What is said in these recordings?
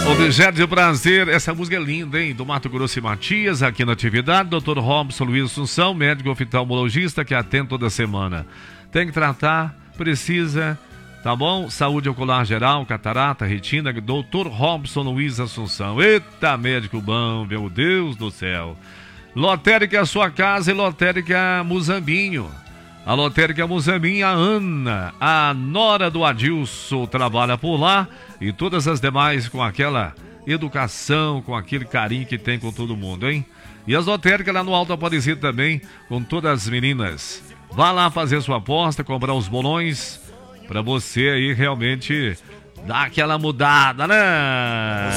Objeto de prazer, essa música é linda, hein? Do Mato Grosso e Matias, aqui na atividade. Dr. Robson Luiz Assunção, médico oftalmologista que atende toda semana. Tem que tratar, precisa, tá bom? Saúde ocular geral, catarata, retina. Dr. Robson Luiz Assunção. Eita, médico bom, meu Deus do céu. Lotérica é a sua casa e Lotérica Muzambinho. A Lotérica Muzambinho, a Ana, a nora do Adilson, trabalha por lá. E todas as demais com aquela educação, com aquele carinho que tem com todo mundo, hein? E as lotéricas lá no Alto Aparecido também, com todas as meninas. Vá lá fazer sua aposta, comprar os bolões, pra você aí realmente dar aquela mudada, né?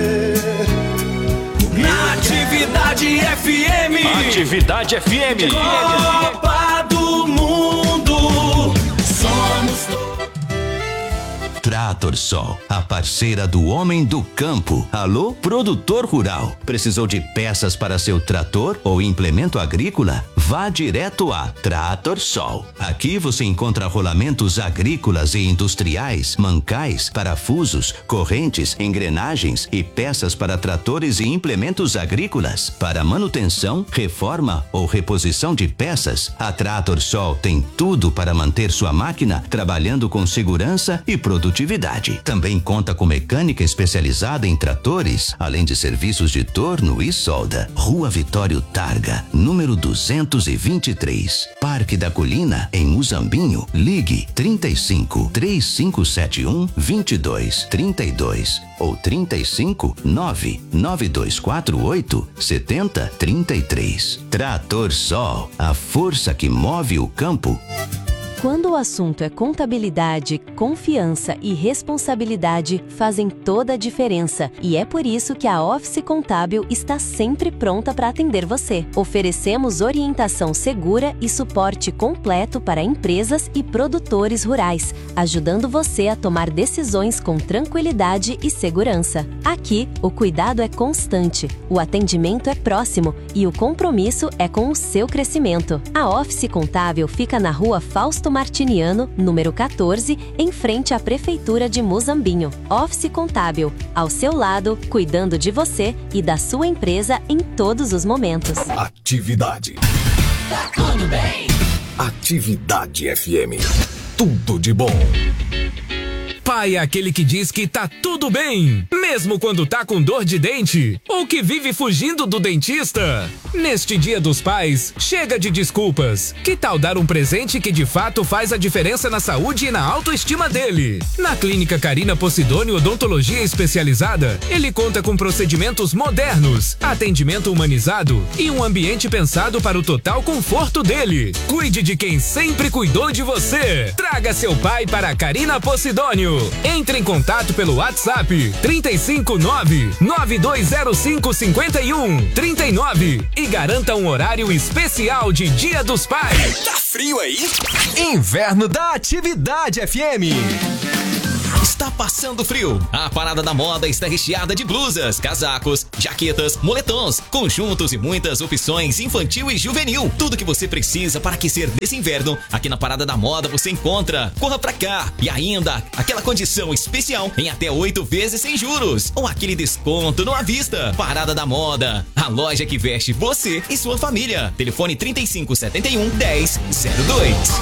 Na Atividade FM. Atividade FM. Copa do Mundo. Somos Trator Sol, a parceira do homem do campo. Alô, produtor rural. Precisou de peças para seu trator ou implemento agrícola? Vá direto a Trator Sol. Aqui você encontra rolamentos agrícolas e industriais, mancais, parafusos, correntes, engrenagens e peças para tratores e implementos agrícolas. Para manutenção, reforma ou reposição de peças, a Trator Sol tem tudo para manter sua máquina trabalhando com segurança e produtividade. Também conta com mecânica especializada em tratores, além de serviços de torno e solda. Rua Vitório Targa, número 223, Parque da Colina, em Muzambinho. Ligue 35 3571 2232 ou 35 99248 7033. Trator Sol, a força que move o campo. Quando o assunto é contabilidade, confiança e responsabilidade fazem toda a diferença. E é por isso que a Office Contábil está sempre pronta para atender você. Oferecemos orientação segura e suporte completo para empresas e produtores rurais, ajudando você a tomar decisões com tranquilidade e segurança. Aqui, o cuidado é constante, o atendimento é próximo e o compromisso é com o seu crescimento. A Office Contábil fica na Rua Fausto Martiniano, número 14, em frente à Prefeitura de Muzambinho. Office Contábil, ao seu lado, cuidando de você e da sua empresa em todos os momentos. Atividade. Tá tudo bem. Atividade FM. Tudo de bom. Pai é aquele que diz que tá tudo bem, mesmo quando tá com dor de dente ou que vive fugindo do dentista. Neste Dia dos Pais, chega de desculpas. Que tal dar um presente que de fato faz a diferença na saúde e na autoestima dele? Na Clínica Carina Posidônio Odontologia Especializada, ele conta com procedimentos modernos, atendimento humanizado e um ambiente pensado para o total conforto dele. Cuide de quem sempre cuidou de você. Traga seu pai para a Carina Posidônio. Entre em contato pelo WhatsApp 359-9205-5139 e garanta um horário especial de Dia dos Pais. Tá frio aí? Inverno da Atividade FM. Está passando frio? A Parada da Moda está recheada de blusas, casacos, jaquetas, moletons, conjuntos e muitas opções infantil e juvenil. Tudo que você precisa para aquecer nesse inverno, aqui na Parada da Moda você encontra. Corra pra cá! E ainda, aquela condição especial em até 8 vezes sem juros. Ou aquele desconto no à vista. Parada da Moda, a loja que veste você e sua família. Telefone 3571 1002.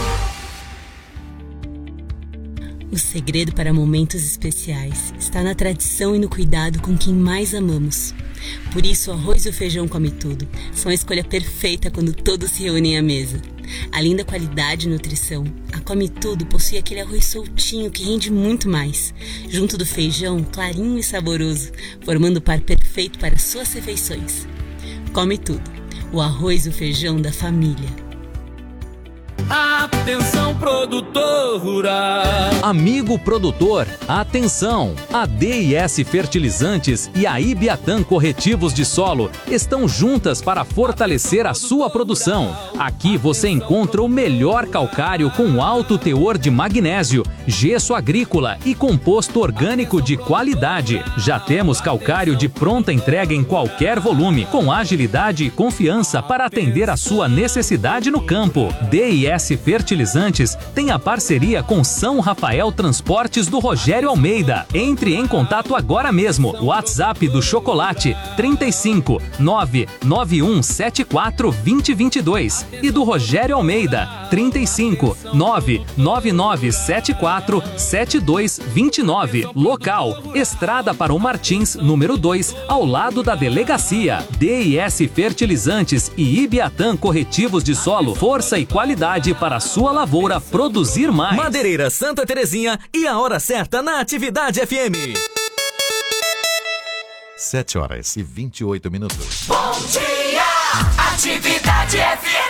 O segredo para momentos especiais está na tradição e no cuidado com quem mais amamos. Por isso, o arroz e o feijão Come Tudo são a escolha perfeita quando todos se reúnem à mesa. Além da qualidade e nutrição, a Come Tudo possui aquele arroz soltinho que rende muito mais, junto do feijão clarinho e saboroso, formando o par perfeito para suas refeições. Come Tudo, o arroz e o feijão da família. Atenção, produtor rural. Amigo produtor, atenção! A DIS Fertilizantes e a Ibiatã Corretivos de Solo estão juntas para fortalecer a sua produção. Aqui você encontra o melhor calcário com alto teor de magnésio, gesso agrícola e composto orgânico de qualidade. Já temos calcário de pronta entrega em qualquer volume, com agilidade e confiança para atender a sua necessidade no campo. DIS Fertilizantes tem a parceria com São Rafael Transportes do Rogério Almeida. Entre em contato agora mesmo. WhatsApp do Chocolate 35 99174 2022 e do Rogério Almeida 35 99974 7229. Local: Estrada Parou Martins, número 2, ao lado da delegacia. DIS Fertilizantes e Ibiatã Corretivos de Solo, força e qualidade para a sua lavoura produzir mais. Madeireira Santa Terezinha e a hora certa na Atividade FM. 7h28. Bom dia, Atividade FM.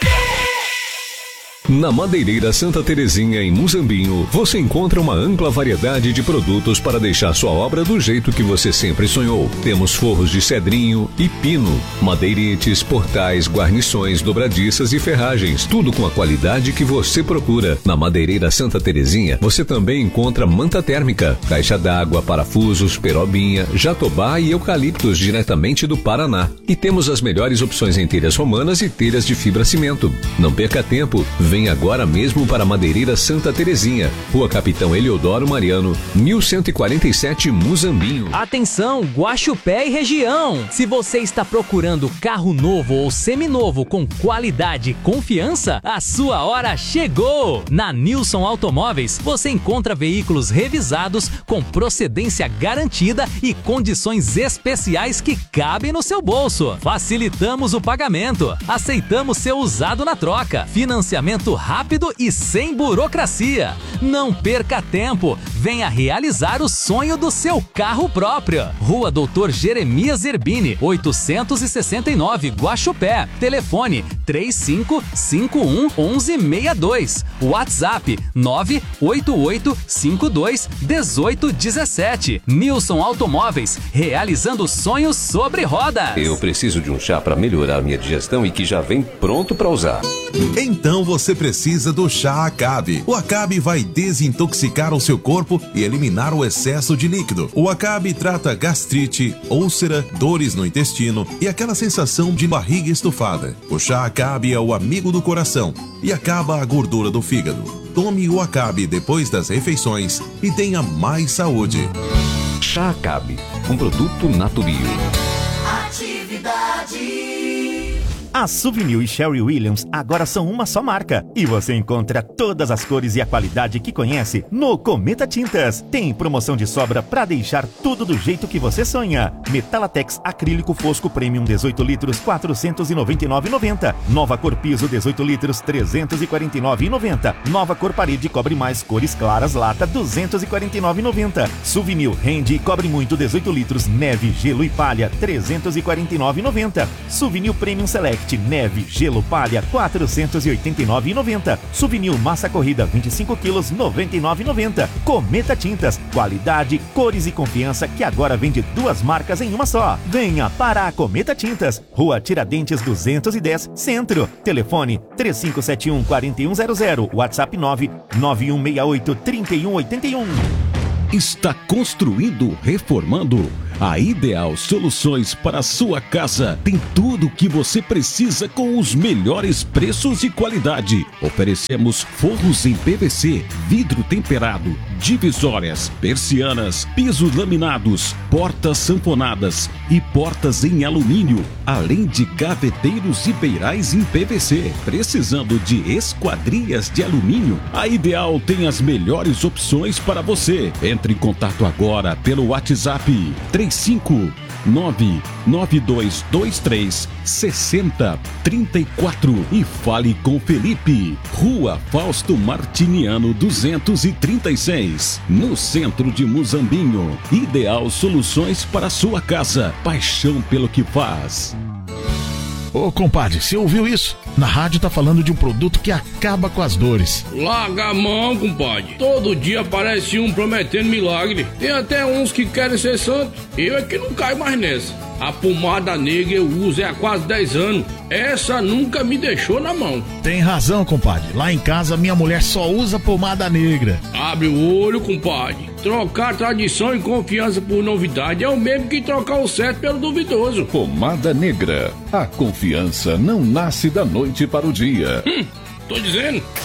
Na Madeireira Santa Terezinha, em Muzambinho, você encontra uma ampla variedade de produtos para deixar sua obra do jeito que você sempre sonhou. Temos forros de cedrinho e pino, madeiretes, portais, guarnições, dobradiças e ferragens, tudo com a qualidade que você procura. Na Madeireira Santa Terezinha, você também encontra manta térmica, caixa d'água, parafusos, perobinha, jatobá e eucaliptos diretamente do Paraná. E temos as melhores opções em telhas romanas e telhas de fibra cimento. Não perca tempo, vem agora mesmo para Madeireira Santa Terezinha, Rua Capitão Eliodoro Mariano, 1147, Muzambinho. Atenção, Guaxupé e região! Se você está procurando carro novo ou seminovo com qualidade e confiança, a sua hora chegou! Na Nilson Automóveis, você encontra veículos revisados com procedência garantida e condições especiais que cabem no seu bolso. Facilitamos o pagamento, aceitamos seu usado na troca, financiamento rápido e sem burocracia. Não perca tempo, venha realizar o sonho do seu carro próprio. Rua Doutor Jeremias Zerbini, 869, Guaxupé. Telefone 3551-1162. WhatsApp 988521817. Nilson Automóveis, realizando sonhos sobre rodas. Eu preciso de um chá para melhorar minha digestão e que já vem pronto para usar. Então você precisa do chá Acabe. O Acabe vai desintoxicar o seu corpo e eliminar o excesso de líquido. O Acabe trata gastrite, úlcera, dores no intestino e aquela sensação de barriga estufada. O chá Acabe é o amigo do coração e acaba a gordura do fígado. Tome o Acabe depois das refeições e tenha mais saúde. Chá Acabe, um produto Natubio. Atividade. A Souvenir e Sherry Williams agora são uma só marca e você encontra todas as cores e a qualidade que conhece no Cometa Tintas. Tem promoção de sobra para deixar tudo do jeito que você sonha. Metalatex acrílico fosco Premium 18 litros, R$ 499,90. Nova cor piso 18 litros, R$ 349,90. Nova cor parede cobre mais cores claras lata, R$ 249,90. Souvenir rende e cobre muito 18 litros, neve, gelo e palha, R$ 349,90. Souvenir Premium Select neve, gelo, palha, R$ 489,90. Souvenir massa corrida 25 quilos, R$ 99,90. Cometa Tintas, qualidade, cores e confiança que agora vende duas marcas em uma só. Venha para a Cometa Tintas, Rua Tiradentes 210, Centro. Telefone 3571-4100, WhatsApp 99168-3181. Está construindo, reformando? A Ideal Soluções para a sua casa tem tudo o que você precisa com os melhores preços e qualidade. Oferecemos forros em PVC, vidro temperado, divisórias, persianas, pisos laminados, portas sanfonadas e portas em alumínio, além de gaveteiros e beirais em PVC. Precisando de esquadrias de alumínio? A Ideal tem as melhores opções para você. Entre em contato agora pelo WhatsApp 35992236034 e fale com Felipe. Rua Fausto Martiniano 236, no centro de Muzambinho. Ideal Soluções para sua casa. Paixão pelo que faz. Ô, compadre, você ouviu isso? Na rádio tá falando de um produto que acaba com as dores. Larga a mão, compadre. Todo dia aparece um prometendo milagre. Tem até uns que querem ser santo. Eu é que não caio mais nessa. A pomada negra eu uso há quase 10 anos. Essa nunca me deixou na mão. Tem razão, compadre. Lá em casa minha mulher só usa pomada negra. Abre o olho, compadre. Trocar tradição e confiança por novidade é o mesmo que trocar o certo pelo duvidoso. Pomada Negra. A confiança não nasce da noite para o dia. Tô dizendo.